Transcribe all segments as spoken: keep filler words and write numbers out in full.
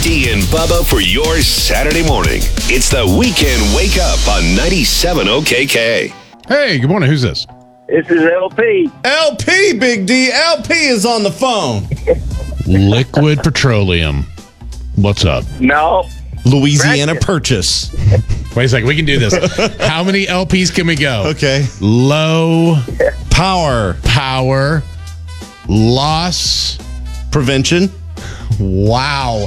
D and Bubba for your Saturday morning. It's the Weekend Wake Up on ninety-seven O K K. Hey, good morning. Who's this? This is L P. L P, Big D. L P is on the phone. Liquid Petroleum. What's up? No. Louisiana Practice. Purchase. Wait a second. We can do this. How many L Ps can we go? Okay. Low Power. power loss. Prevention. Wow.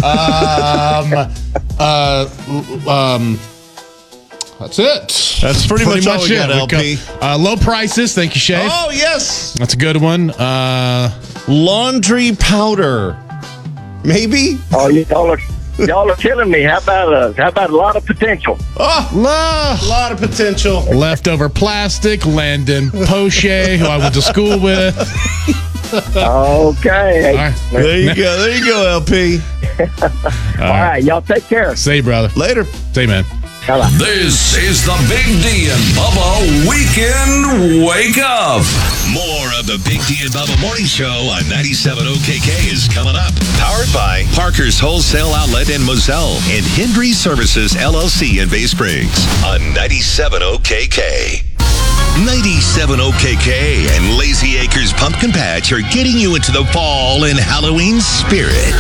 um, uh, um, that's it. That's pretty much all we got, L P. Uh, low prices. Thank you, Shay. Oh, yes. That's a good one. Uh, Laundry powder. Maybe? Oh, y'all are, y'all are killing me. How about a, how about a lot of potential? Oh, la- a lot of potential. leftover plastic. Landon Poche, who I went to school with. Okay. All right. There you go. There you go, L P. All right. Y'all take care. Say, brother. Later. Say, man. Bye-bye. This is the Big D and Bubba Weekend Wake Up. More of the Big D and Bubba Morning Show on ninety-seven O K K is coming up. Powered by Parker's Wholesale Outlet in Moselle and Hendry Services L L C in Bay Springs on ninety-seven O K K. ninety-seven O K K and Lazy Acres Pumpkin Patch are getting you into the fall and Halloween spirit.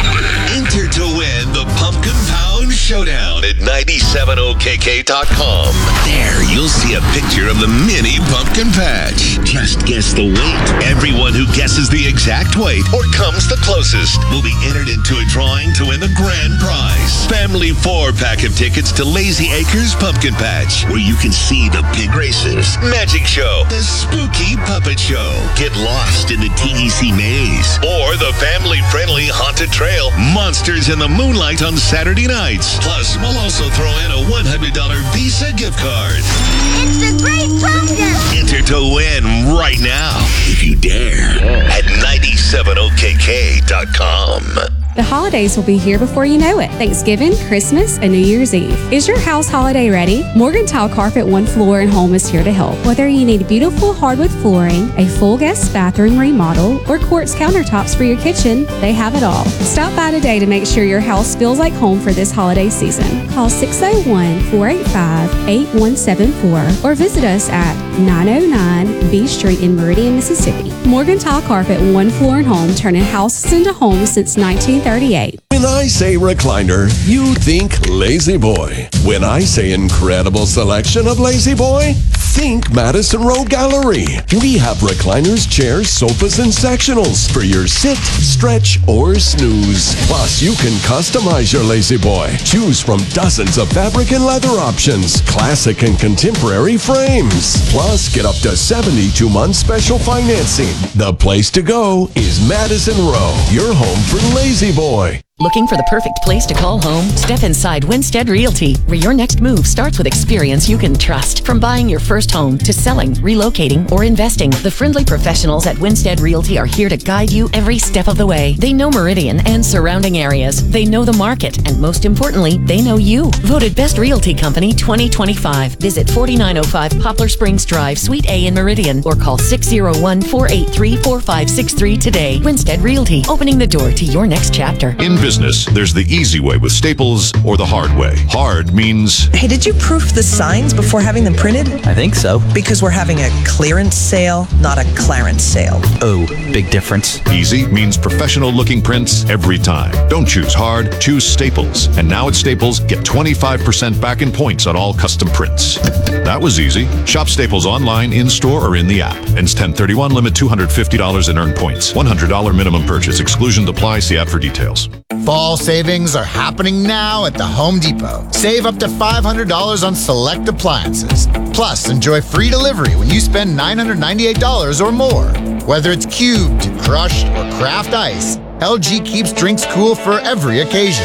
Enter to win the Pumpkin Pound Showdown at ninety-seven O K K dot com. There, you'll see a picture of the mini pumpkin patch. Just guess the weight. Everyone who guesses the exact weight or comes the closest will be entered into a drawing to win the grand prize. Family four-pack of tickets to Lazy Acres Pumpkin Patch, where you can see the pig races, magic show, the spooky puppet show, get lost in the T E C maze, or the family-friendly haunted trail, Monsters in the Moonlight on Saturday nights. Plus, we'll also throw in a one hundred dollars Visa gift card. It's the Great Pumpkin! Enter to win right now, if you dare, at ninety-seven O K K dot com. The holidays will be here before you know it. Thanksgiving, Christmas, and New Year's Eve. Is your house holiday ready? Morgan Tile Carpet One Floor and Home is here to help. Whether you need beautiful hardwood flooring, a full guest bathroom remodel, or quartz countertops for your kitchen, they have it all. Stop by today to make sure your house feels like home for this holiday season. Call six oh one, four eight five, eight one seven four or visit us at nine oh nine B Street in Meridian, Mississippi. Morgan Tile Carpet One Floor and Home, turning houses into homes since nineteen thirty-eight. When I say recliner, you think Lazy Boy. When I say incredible selection of Lazy Boy, think Madison Row Gallery. We have recliners, chairs, sofas, and sectionals for your sit, stretch, or snooze. Plus, you can customize your Lazy Boy. Choose from dozens of fabric and leather options, classic and contemporary frames. Plus, get up to seventy-two months special financing. The place to go is Madison Row, your home for Lazy Boy. Looking for the perfect place to call home? Step inside Winstead Realty, where your next move starts with experience you can trust. From buying your first home to selling, relocating, or investing, the friendly professionals at Winstead Realty are here to guide you every step of the way. They know Meridian and surrounding areas. They know the market, and most importantly, they know you. Voted Best Realty Company twenty twenty-five. Visit forty-nine oh five Poplar Springs Drive, Suite A in Meridian, or call six oh one, four eight three, four five six three today. Winstead Realty, opening the door to your next chapter. In business, there's the easy way with Staples or the hard way. Hard means... Hey, did you proof the signs before having them printed? I think so. Because we're having a clearance sale, not a clarence sale. Oh, big difference. Easy means professional-looking prints every time. Don't choose hard, choose Staples. And now at Staples, get twenty-five percent back in points on all custom prints. That was easy. Shop Staples online, in-store, or in the app. Ends ten thirty-one, limit two hundred fifty dollars in earned points. one hundred dollars minimum purchase. Exclusions apply. See app for details. Fall savings are happening now at the Home Depot. Save up to five hundred dollars on select appliances. Plus, enjoy free delivery when you spend nine hundred ninety-eight dollars or more. Whether it's cubed, crushed, or craft ice, L G keeps drinks cool for every occasion.